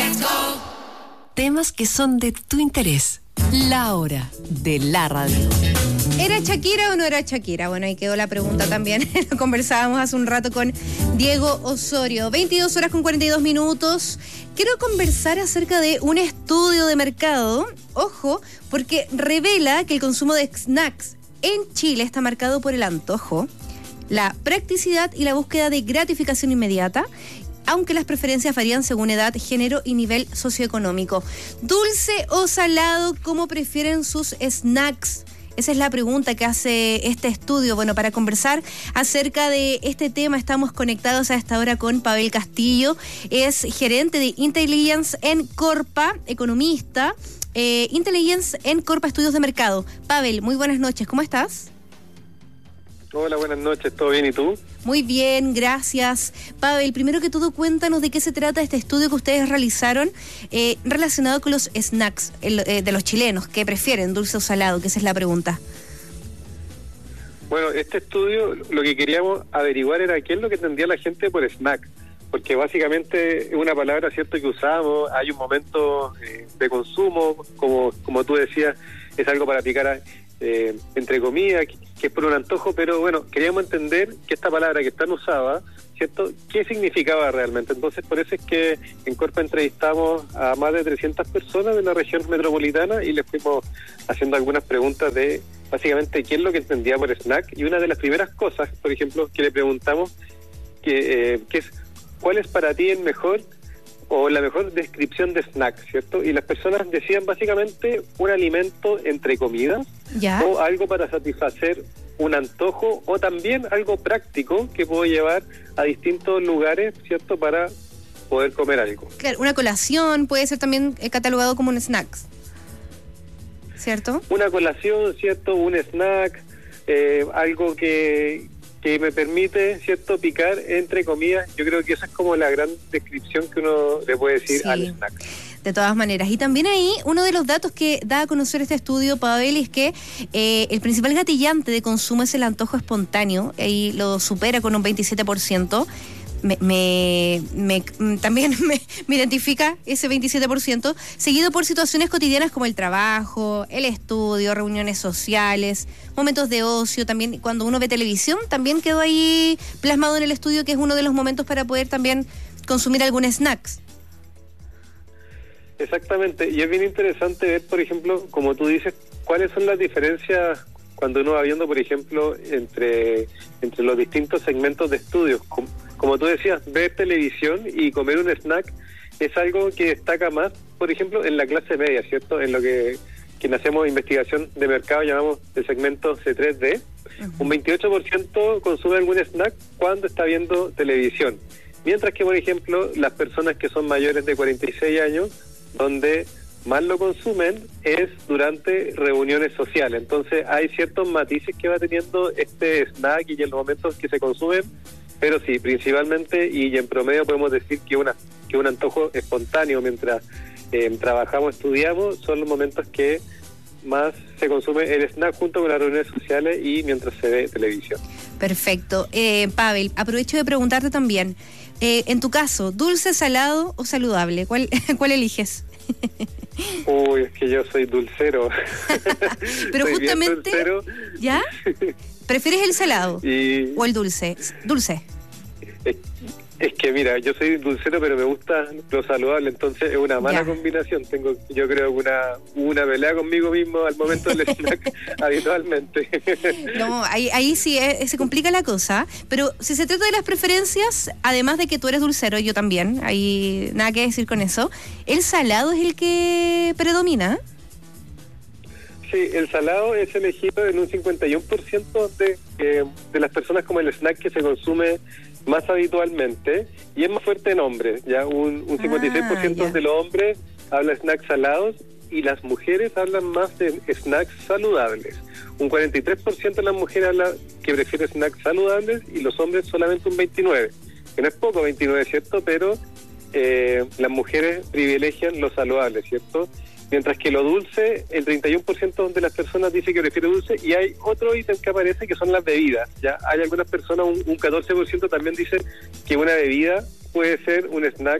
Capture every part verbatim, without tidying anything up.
Temas que son de tu interés. La hora de la radio. ¿Era Shakira o no era Shakira? Bueno, ahí quedó la pregunta también. Lo conversábamos hace un rato con Diego Osorio. veintidós horas con cuarenta y dos minutos. Quiero conversar acerca de un estudio de mercado. Ojo, porque revela que el consumo de snacks en Chile está marcado por el antojo, la practicidad y la búsqueda de gratificación inmediata, aunque las preferencias varían según edad, género y nivel socioeconómico. ¿Dulce o salado? ¿Cómo prefieren sus snacks? Esa es la pregunta que hace este estudio. Bueno, para conversar acerca de este tema estamos conectados a esta hora con Pavel Castillo. Es gerente de Intelligence en Corpa, economista. Eh, Intelligence en Corpa Estudios de Mercado. Pavel, muy buenas noches. ¿Cómo estás? Hola, buenas noches. ¿Todo bien y tú? Muy bien, gracias. Pavel, primero que todo, cuéntanos de qué se trata este estudio que ustedes realizaron eh, relacionado con los snacks el, eh, de los chilenos. ¿Qué prefieren, dulce o salado? Que esa es la pregunta. Bueno, este estudio lo que queríamos averiguar era qué es lo que entendía la gente por snack. Porque básicamente es una palabra, cierto, que usamos, hay un momento eh, de consumo, como como tú decías, es algo para picar eh, entre comillas, que, que es por un antojo, pero bueno, queríamos entender que esta palabra que tan usada, cierto, qué significaba realmente. Entonces, por eso es que en Corpa entrevistamos a más de trescientas personas de la región metropolitana y les fuimos haciendo algunas preguntas de, básicamente, qué es lo que entendía por snack. Y una de las primeras cosas, por ejemplo, que le preguntamos, que, eh, que es, ¿cuál es para ti el mejor o la mejor descripción de snack, cierto? Y las personas decían básicamente un alimento entre comidas, ¿ya?, o algo para satisfacer un antojo, o también algo práctico que puedo llevar a distintos lugares, cierto, para poder comer algo. Claro, una colación puede ser también catalogado como un snack, ¿cierto? Una colación, cierto, un snack, eh, algo que... que me permite, cierto, picar entre comillas. Yo creo que esa es como la gran descripción que uno le puede decir, sí, al snack. De todas maneras. Y también ahí, uno de los datos que da a conocer este estudio, Pavel, es que eh, el principal gatillante de consumo es el antojo espontáneo, ahí lo supera con un veintisiete por ciento. Me, me, me también me, me identifica ese veintisiete por ciento, seguido por situaciones cotidianas como el trabajo, el estudio, reuniones sociales, momentos de ocio. También cuando uno ve televisión, también quedó ahí plasmado en el estudio que es uno de los momentos para poder también consumir algún snacks. Exactamente, y es bien interesante ver, por ejemplo, como tú dices, cuáles son las diferencias cuando uno va viendo, por ejemplo, entre, entre los distintos segmentos de estudios. Como, como tú decías, ver televisión y comer un snack es algo que destaca más, por ejemplo, en la clase media, ¿cierto? En lo que quien hacemos investigación de mercado llamamos el segmento C tres D. Uh-huh. Un veintiocho por ciento consume algún snack cuando está viendo televisión. Mientras que, por ejemplo, las personas que son mayores de cuarenta y seis años, donde más lo consumen es durante reuniones sociales. Entonces hay ciertos matices que va teniendo este snack y en los momentos que se consumen, pero sí, principalmente y en promedio podemos decir que una que un antojo espontáneo mientras eh, trabajamos, estudiamos, son los momentos que más se consume el snack junto con las reuniones sociales y mientras se ve televisión. Perfecto. Eh, Pavel, aprovecho de preguntarte también, eh, en tu caso, ¿dulce, salado o saludable? ¿Cuál, cuál eliges? Uy, es que yo soy dulcero. Pero soy justamente, dulcero. ¿Ya? ¿Prefieres el salado y... o el dulce? Dulce. Es, es que mira, yo soy dulcero, pero me gusta lo saludable, entonces es una mala ya. combinación. Tengo, yo creo, una una pelea conmigo mismo al momento del snack habitualmente. No, ahí, ahí sí eh, se complica la cosa, pero si se trata de las preferencias, además de que tú eres dulcero, yo también, hay nada que decir con eso, ¿el salado es el que predomina? Sí, el salado es elegido en un cincuenta y uno por ciento de, eh, de las personas como el snack que se consume más habitualmente, y es más fuerte en hombres, ya un, un cincuenta y seis por ciento ah, de los hombres habla snacks salados y las mujeres hablan más de snacks saludables. Un cuarenta y tres por ciento de las mujeres habla que prefiere snacks saludables y los hombres solamente un veintinueve por ciento, que no es poco veintinueve, ¿cierto? Pero eh, las mujeres privilegian lo saludable, ¿cierto? Mientras que lo dulce, el treinta y uno por ciento de las personas dice que prefiere dulce, y hay otro ítem que aparece que son las bebidas. Ya hay algunas personas, un, un catorce por ciento también dice que una bebida puede ser un snack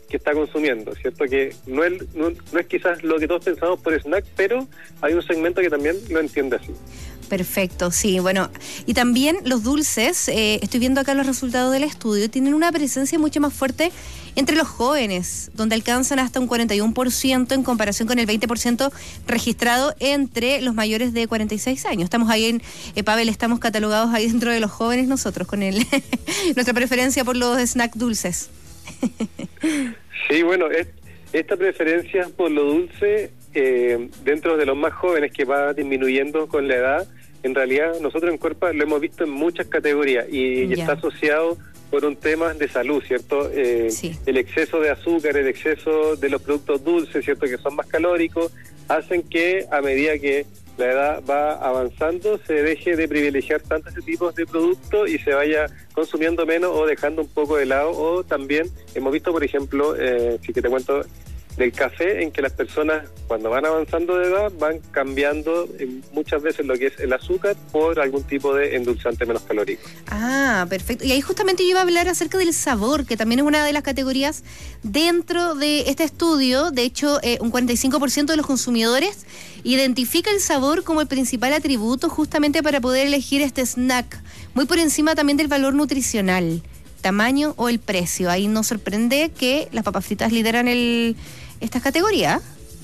que está consumiendo, ¿cierto? Que no es, no, no es quizás lo que todos pensamos por snack, pero hay un segmento que también lo entiende así. Perfecto, sí, bueno, y también los dulces, eh, estoy viendo acá los resultados del estudio, tienen una presencia mucho más fuerte entre los jóvenes, donde alcanzan hasta un cuarenta y uno por ciento en comparación con el veinte por ciento registrado entre los mayores de cuarenta y seis años. Estamos ahí en, eh, Pavel, estamos catalogados ahí dentro de los jóvenes nosotros, con el nuestra preferencia por los snacks dulces. Sí, bueno, es, esta preferencia por lo dulce, eh, dentro de los más jóvenes, que va disminuyendo con la edad, en realidad nosotros en Corpa lo hemos visto en muchas categorías y, y está asociado por un tema de salud, ¿cierto? Eh, sí. El exceso de azúcar, el exceso de los productos dulces, ¿cierto? Que son más calóricos, hacen que a medida que la edad va avanzando se deje de privilegiar tanto ese tipo de productos y se vaya consumiendo menos o dejando un poco de lado. O también hemos visto, por ejemplo, eh, si que te cuento, del café, en que las personas cuando van avanzando de edad van cambiando eh, muchas veces lo que es el azúcar por algún tipo de endulzante menos calórico. Ah, perfecto. Y ahí justamente yo iba a hablar acerca del sabor, que también es una de las categorías dentro de este estudio. De hecho, eh, un cuarenta y cinco por ciento de los consumidores identifica el sabor como el principal atributo justamente para poder elegir este snack, muy por encima también del valor nutricional, tamaño o el precio. Ahí nos sorprende que las papas fritas lideran el esta categoría.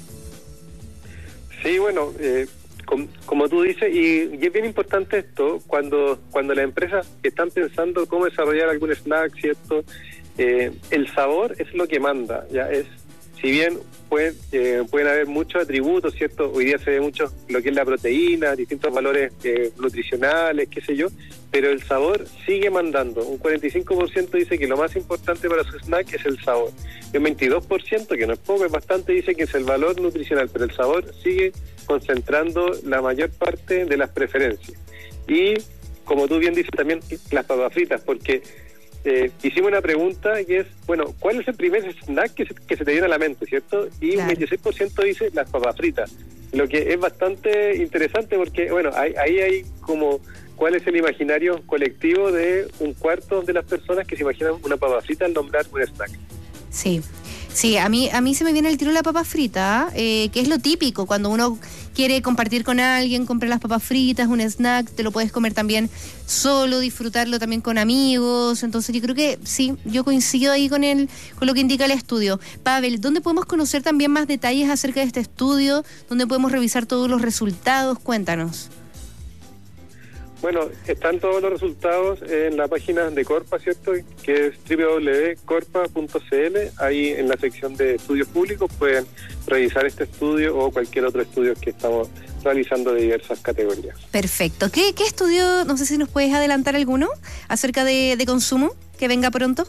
Sí, bueno, eh, com, como tú dices, y, y es bien importante esto, cuando cuando las empresas están pensando cómo desarrollar algún snack, ¿cierto? Eh, el sabor es lo que manda, ya es, si bien pueden, eh, pueden haber muchos atributos, ¿cierto? Hoy día se ve mucho lo que es la proteína, distintos valores eh, nutricionales, qué sé yo, pero el sabor sigue mandando. Un cuarenta y cinco por ciento dice que lo más importante para su snack es el sabor. Y un veintidós por ciento, que no es poco, es bastante, dice que es el valor nutricional, pero el sabor sigue concentrando la mayor parte de las preferencias. Y, como tú bien dices, también las papas fritas, porque eh, hicimos una pregunta que es, bueno, ¿cuál es el primer snack que se, que se te viene a la mente, cierto? Y claro, un veintiséis por ciento dice las papas fritas, lo que es bastante interesante porque, bueno, ahí, ahí hay como cuál es el imaginario colectivo de un cuarto de las personas que se imaginan una papa frita al nombrar un snack. Sí, sí, a mí a mí se me viene el tiro la papa frita, eh, que es lo típico, cuando uno quiere compartir con alguien, comprar las papas fritas, un snack, te lo puedes comer también solo, disfrutarlo también con amigos. Entonces yo creo que sí, yo coincido ahí con el, con lo que indica el estudio. Pavel, ¿dónde podemos conocer también más detalles acerca de este estudio? ¿Dónde podemos revisar todos los resultados? Cuéntanos. Bueno, están todos los resultados en la página de Corpa, ¿cierto? Que es doble u doble u doble u punto corpa punto c l. Ahí en la sección de estudios públicos pueden revisar este estudio o cualquier otro estudio que estamos realizando de diversas categorías. Perfecto. ¿Qué, qué estudio, no sé si nos puedes adelantar alguno acerca de, de consumo que venga pronto?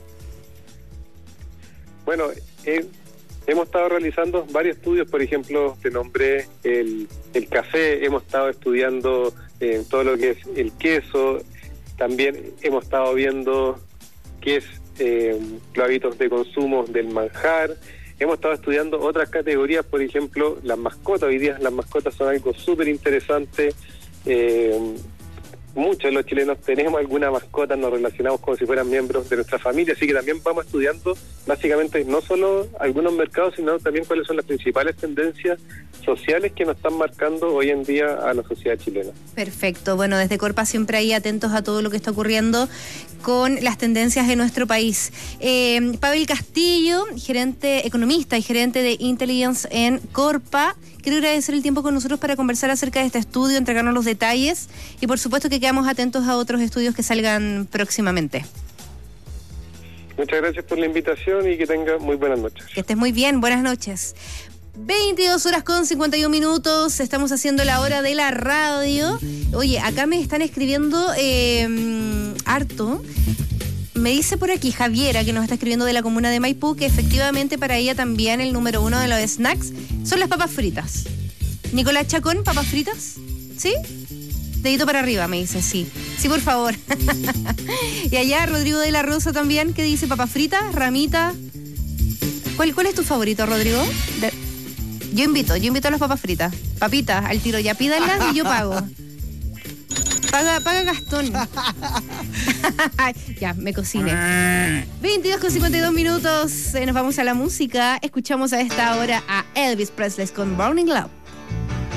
Bueno, eh, hemos estado realizando varios estudios. Por ejemplo, te nombré el, el café, hemos estado estudiando eh, todo lo que es el queso, también hemos estado viendo qué es eh, los hábitos de consumo del manjar, hemos estado estudiando otras categorías, por ejemplo, las mascotas. Hoy día las mascotas son algo súper interesante. Eh, muchos de los chilenos tenemos alguna mascota, nos relacionamos como si fueran miembros de nuestra familia, así que también vamos estudiando básicamente no solo algunos mercados, sino también cuáles son las principales tendencias sociales que nos están marcando hoy en día a la sociedad chilena. Perfecto, bueno, desde Corpa siempre ahí atentos a todo lo que está ocurriendo con las tendencias de nuestro país. Eh, Pavel Castillo, gerente, economista y gerente de Intelligence en Corpa, quiero agradecer el tiempo con nosotros para conversar acerca de este estudio, entregarnos los detalles y por supuesto que quedamos atentos a otros estudios que salgan próximamente. Muchas gracias por la invitación y que tenga muy buenas noches. Que estés muy bien, buenas noches. veintidós horas con cincuenta y un minutos, estamos haciendo la hora de la radio. Oye, acá me están escribiendo eh, harto. Me dice por aquí Javiera, que nos está escribiendo de la comuna de Maipú, que efectivamente para ella también el número uno de los snacks son las papas fritas. Nicolás Chacón, ¿papas fritas? ¿Sí? Dedito para arriba, me dice, sí. Sí, por favor. Y allá Rodrigo de la Rosa también, que dice papas fritas, ramita. ¿Cuál, cuál es tu favorito, Rodrigo? De... Yo invito, yo invito a las papas fritas. Papitas, al tiro, ya pídanlas y yo pago. Paga, paga Gastón. Ya, me cociné. veintidós con cincuenta y dos minutos. Eh, nos vamos a la música. Escuchamos a esta hora a Elvis Presley con Burning Love.